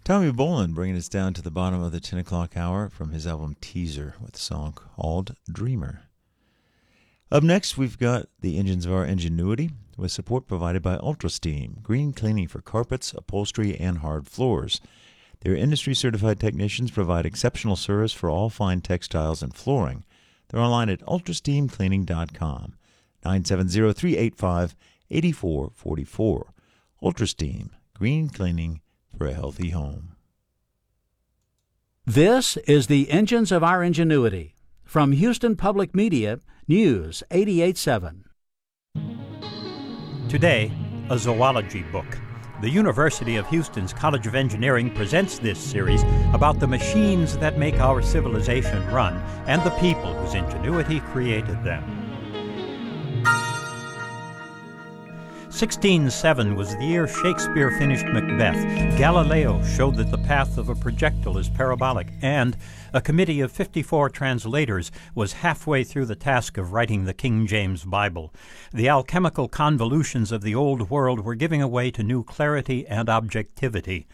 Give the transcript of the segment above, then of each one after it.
Tommy Bolin bringing us down to the bottom of the 10 o'clock hour from his album Teaser with a song called Dreamer. Up next, we've got the Engines of Our Ingenuity with support provided by UltraSteam, green cleaning for carpets, upholstery, and hard floors. Their industry-certified technicians provide exceptional service for all fine textiles and flooring. They're online at ultrasteamcleaning.com, 970-385-8444. UltraSteam, green cleaning for a healthy home. This is the Engines of Our Ingenuity. From Houston Public Media, News 88.7. Today, a zoology book. The University of Houston's College of Engineering presents this series about the machines that make our civilization run and the people whose ingenuity created them. 1607 was the year Shakespeare finished Macbeth. Galileo showed that the path of a projectile is parabolic, and a committee of 54 translators was halfway through the task of writing the King James Bible. The alchemical convolutions of the Old World were giving way to new clarity and objectivity.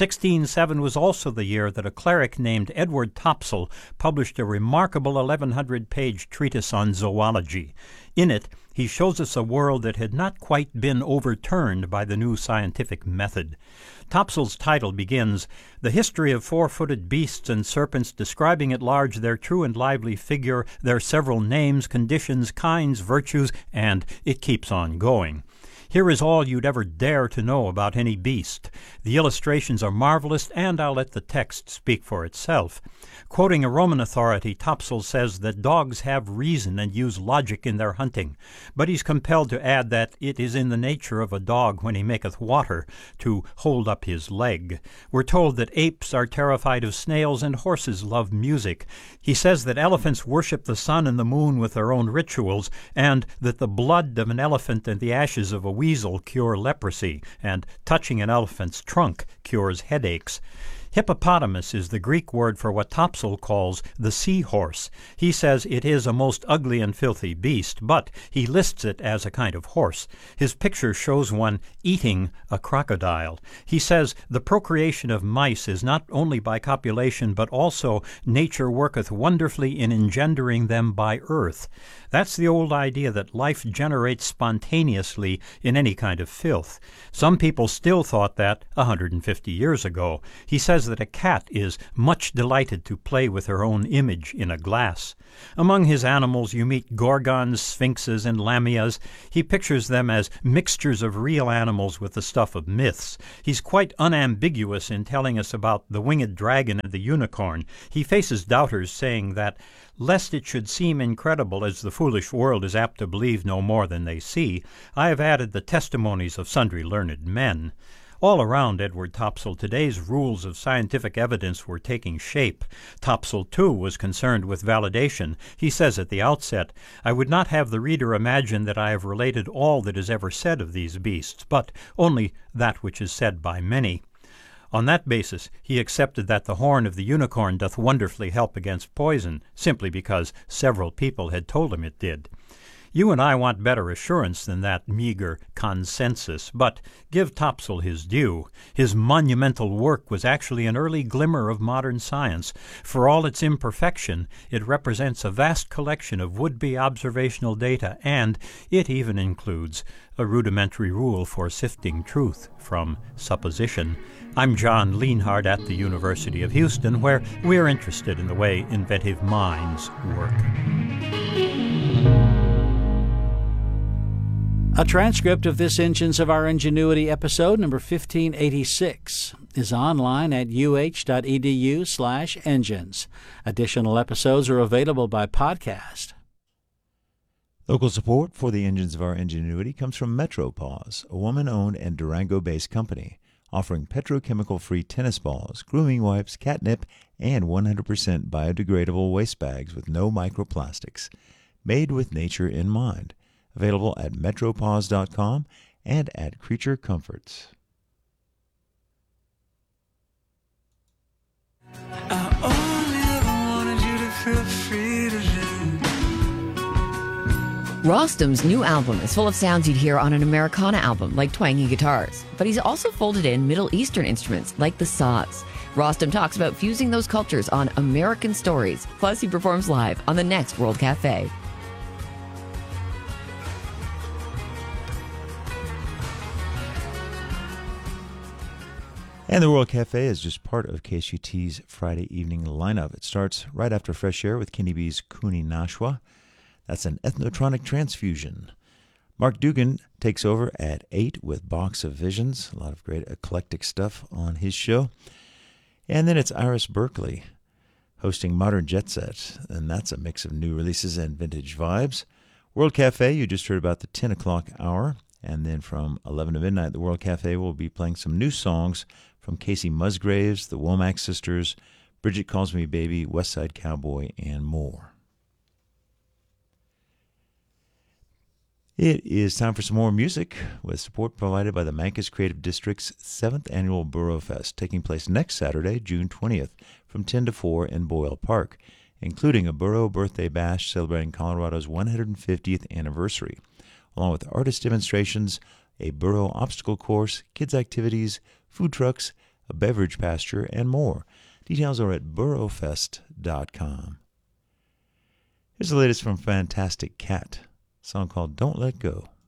1607 was also the year that a cleric named Edward Topsell published a remarkable 1,100-page treatise on zoology. In it, he shows us a world that had not quite been overturned by the new scientific method. Topsell's title begins, "The history of four-footed beasts and serpents, describing at large their true and lively figure, their several names, conditions, kinds, virtues," and it keeps on going. Here is all you'd ever dare to know about any beast. The illustrations are marvelous, and I'll let the text speak for itself. Quoting a Roman authority, Topsell says that dogs have reason and use logic in their hunting, but he's compelled to add that it is in the nature of a dog when he maketh water to hold up his leg. We're told that apes are terrified of snails and horses love music. He says that elephants worship the sun and the moon with their own rituals, and that the blood of an elephant and the ashes of a weasel cure leprosy, and touching an elephant's trunk cures headaches. Hippopotamus is the Greek word for what Topsell calls the seahorse. He says it is a most ugly and filthy beast, but he lists it as a kind of horse. His picture shows one eating a crocodile. He says the procreation of mice is not only by copulation, but also nature worketh wonderfully in engendering them by earth. That's the old idea that life generates spontaneously in any kind of filth. Some people still thought that 150 years ago. He says that a cat is much delighted to play with her own image in a glass. Among his animals you meet gorgons, sphinxes, and lamias. He pictures them as mixtures of real animals with the stuff of myths. He's quite unambiguous in telling us about the winged dragon and the unicorn. He faces doubters, saying that, lest it should seem incredible, as the foolish world is apt to believe no more than they see, I have added the testimonies of sundry learned men. All around Edward Topsell, today's rules of scientific evidence were taking shape. Topsell, too, was concerned with validation. He says at the outset, "I would not have the reader imagine that I have related all that is ever said of these beasts, but only that which is said by many." On that basis, he accepted that the horn of the unicorn doth wonderfully help against poison, simply because several people had told him it did. You and I want better assurance than that meager consensus, but give Topsell his due. His monumental work was actually an early glimmer of modern science. For all its imperfection, it represents a vast collection of would-be observational data, and it even includes a rudimentary rule for sifting truth from supposition. I'm John Lienhard at the University of Houston, where we're interested in the way inventive minds work. A transcript of this Engines of Our Ingenuity episode, number 1586, is online at uh.edu/engines. Additional episodes are available by podcast. Local support for the Engines of Our Ingenuity comes from Metropause, a woman-owned and Durango-based company, offering petrochemical-free tennis balls, grooming wipes, catnip, and 100% biodegradable waste bags with no microplastics, made with nature in mind. Available at metropause.com and at Creature Comforts. I only ever wanted you to feel free to live. Rostam's new album is full of sounds you'd hear on an Americana album, like twangy guitars. But he's also folded in Middle Eastern instruments, like the saz. Rostam talks about fusing those cultures on American Stories. Plus, he performs live on the next World Cafe. And the World Cafe is just part of KSUT's Friday evening lineup. It starts right after Fresh Air with Kenny B's Kuni Nashwa. That's an ethnotronic transfusion. Mark Dugan takes over at 8 with Box of Visions. A lot of great eclectic stuff on his show. And then it's Iris Berkeley hosting Modern Jet Set, and that's a mix of new releases and vintage vibes. World Cafe, you just heard about the 10 o'clock hour. And then from 11 to midnight, the World Cafe will be playing some new songs from Casey Musgraves, the Womack Sisters, Bridget Calls Me Baby, West Side Cowboy, and more. It is time for some more music with support provided by the Mancos Creative District's 7th Annual Borough Fest, taking place next Saturday, June 20th, from 10 to 4 in Boyle Park, including a Borough Birthday Bash celebrating Colorado's 150th anniversary, along with artist demonstrations, a Borough obstacle course, kids' activities, food trucks, a beverage pasture, and more. Details are at boroughfest.com. Here's the latest from Fantastic Cat, a song called Don't Let Go.